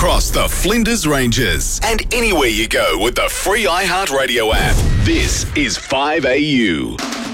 across the Flinders Ranges and anywhere you go with the free iHeartRadio app. This is 5AU.